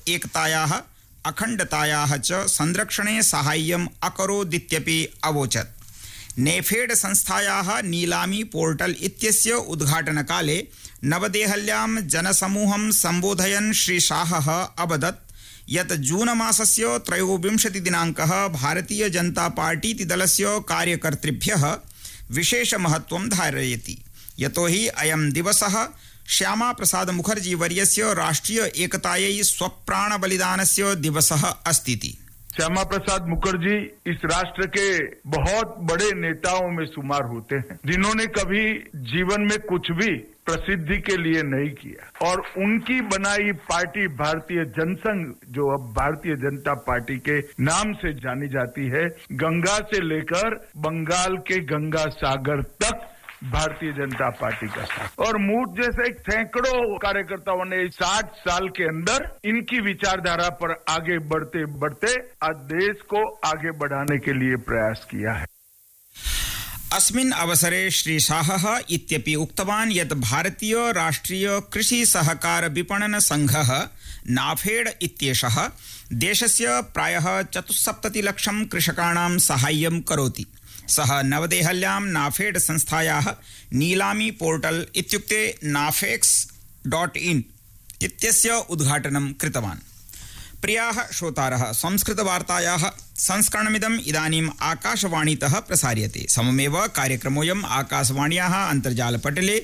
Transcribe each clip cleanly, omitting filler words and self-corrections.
एकतायाः अखण्डतायाः च संरक्षणे साहाय्यम् अकरोदित्यपि अवोचत्। नेफेड संस्थायाः नीलामी पोर्टल इत्यस्य उद्घाटनकाले नवदेहल्यां जनसमूहं सम्बोधयन् श्री शाहः अवदत् यत् जून मासस्य 23 दिनाङ्कः भारतीय जनता पार्टी दलस्य कार्यकर्तृभ्यः विशेष महत्वं धारयति, यतोहि अयं दिवसः श्यामा प्रसाद मुखर्जी वर्यस्य राष्ट्रीय एकतायै स्वप्राण बलिदानस्य दिवसः अस्ति। श्यामा प्रसाद मुखर्जी इस राष्ट्र के बहुत बड़े नेताओं में शुमार होते हैं, जिन्होंने कभी जीवन में कुछ भी प्रसिद्धि के लिए नहीं किया और उनकी बनाई पार्टी भारतीय जनसंघ, जो अब भारतीय जनता पार्टी के नाम से जानी जाती है, गंगा से लेकर बंगाल के गंगा सागर तक भारतीय जनता पार्टी का साथ और मुझ जैसे सैकड़ों कार्यकर्ताओं ने 60 साल के अंदर इनकी विचारधारा पर आगे बढ़ते बढ़ते आज देश को आगे बढ़ाने के लिए प्रयास किया है। अस्मिन् अवसरे श्री शाहः इत्यपि उक्तवान् यत् भारतीय राष्ट्रीय कृषि सहकार विपणन संघः नाफेड इत्येषः देशस्य प्रायः 74 लक्षं कृषकाणां साहाय्यं करोति। सः नवदेहल्यां नाफेड संस्थायाः नीलामी पोर्टल इत्युक्ते nafex.in इत्यस्य उद्घाटनं कृतवान्। प्रियाः श्रोतारः, संस्कृतवार्तायाः संस्करणमिदम् इदानीम् आकाशवाणीतः प्रसार्यते। सममेव कार्यक्रमोऽयम् आकाशवाण्याः अन्तर्जालपटले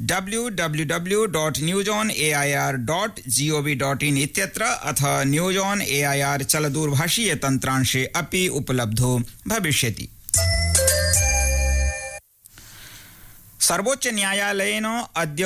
www.newsonair.gov.in इत्यत्र अथ न्यूज़ ऑन एआईआर चलदूरभाषीय तन्त्रांशे अपि उपलब्धो भविष्यति। सर्वोच्च न्यायालयेन अद्य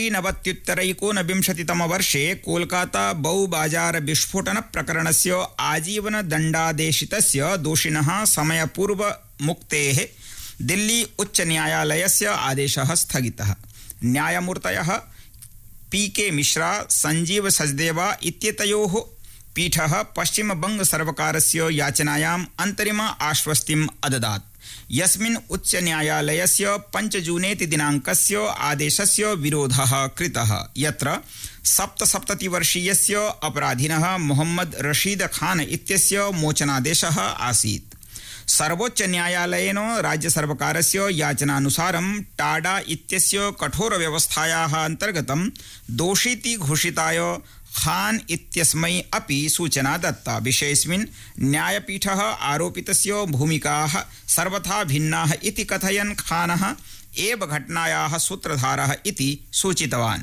93-तमवर्षे कोलकाता बहुबाजार विस्फोटन प्रकरणस्य आजीवनदण्डादेशितस्य दोषिणः समयपूर्वमुक्तेः दिल्ली उच्च न्यायालयस्य आदेशः स्थगितः। न्यायमूर्तयः PK मिश्रा, संजीव सचदेवा इत्येतयोः पीठः पश्चिमबंग सर्वकारस्य याचनायाम् अन्तरिम आश्वस्तिम् अददात्, यस्मिन् उच्च न्यायालयस्य 5 जूनेति दिनाङ्कस्य आदेशस्य विरोधः कृतः, यत्र 77 वर्षीयस्य अपराधिनः मोहम्मद रशीद खान इत्यस्य मोचनादेशः आसीत्। सर्वोच्च न्यायालयेन राज्य सर्वकारस्य याचनानुसारं टाडा इत्यस्य कठोर व्यवस्थायाः अन्तर्गतं दोषीति घोषिताय खान इत्यस्मै अपि सूचना दत्ता। विषयेऽस्मिन् न्यायपीठः आरोपितस्य भूमिकाः सर्वथा भिन्नाः इति कथयन् खानः एव घटनायाः सूत्रधारः इति सूचितवान्।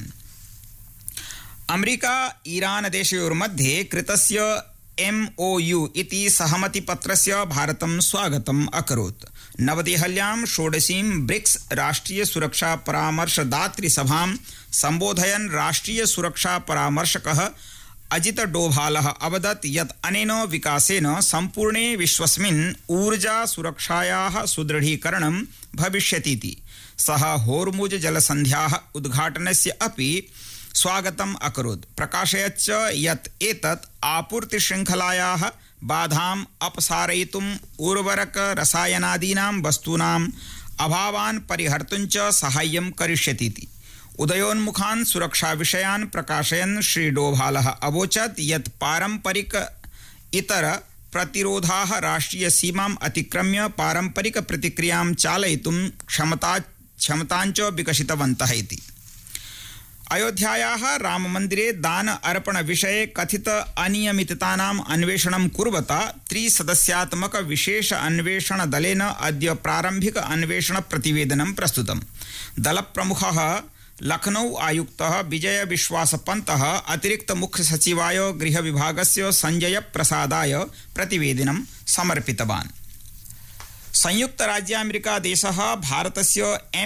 अमेरिका ईरान देशयोर्मध्ये कृतस्य MOU इति सहमतिपत्रस्य भारतं स्वागतम् अकरोत्। नवदेहल्यां 16वीं ब्रिक्स राष्ट्रीय सुरक्षा परामर्शदातृ सभां सम्बोधयन् राष्ट्रीय सुरक्षा परामर्शकः अजित डोभालः अवदत् यत् अनेन विकासेन सम्पूर्णे विश्वस्मिन् ऊर्जा सुरक्षायाः सुदृढीकरणं भविष्यतीति। सः होर्मुज जलसन्ध्याः उद्घाटनस्य अपि स्वागतम् अकरोत्, प्रकाशयच्च यत् एतत् आपूर्तिशृङ्खलायाः बाधाम् अपसारयितुम् उर्वरक रसायनादीनां वस्तूनाम् अभावान् परिहर्तुं च साहाय्यं करिष्यतीति। उदयोन्मुखान् सुरक्षाविषयान् प्रकाशयन् श्री डोभालः अवोचत् यत् पारम्परिक इतर प्रतिरोधाः राष्ट्रीय सीमाम् अतिक्रम्य पारम्परिक प्रतिक्रियां चालयितुं क्षमताञ्च विकसितवन्तः इति। अयोध्यायाः राममन्दिरे दान अर्पण विषये कथित अनियमिततानाम् अन्वेषणं कुर्वता 3 सदस्यात्मक विशेष अन्वेषण दलेन अद्य प्रारम्भिक अन्वेषण प्रतिवेदनं प्रस्तुतम्। दलप्रमुखः लखनऊ आयुक्तः विजय विश्वास पंतः अतिरिक्त मुख्य सचिवाय गृह विभागस्य संजय प्रसादाय प्रतिवेदनं समर्पितवान्। संयुक्त राज्य अमेरिका देशः भारतस्य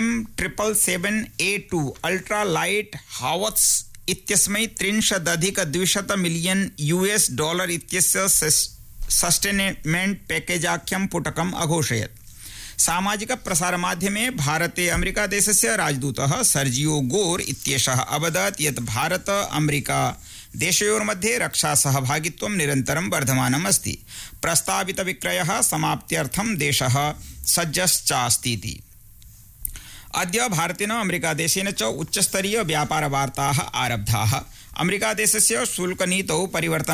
M777A2 अल्ट्रा लाइट हावत्स इत्यस्मै $300 मिलियन इत्यस्य सस्टेनमेंट पैकेजाख्यं पुटकम् अघोषयत्। सामाजिक प्रसारमाध्यमे भारते अमेरिका देशस्य राजदूतः सर्जियो गोर इत्येषः अवदत् यत् भारत अमेरिका देशयोर्मध्ये रक्षा सहभागित्वं निरन्तरं वर्धमानम् अस्ति। प्रस्तावित विक्रयः समाप्त्यर्थं देशः सज्जश्चास्तीति। अद्य भारतेन अमेरिका देशेन च उच्चस्तरीय व्यापार वार्ताः आरब्धाः। अमेरिका देशस्य शुल्कनीतौ परिवर्तन